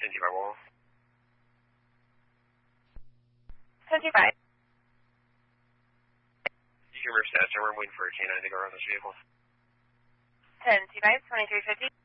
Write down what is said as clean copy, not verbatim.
10-2-5. 10-2-5. You can remember stats, I'm waiting for a canine to go around this vehicle. 10-2-5, 2350.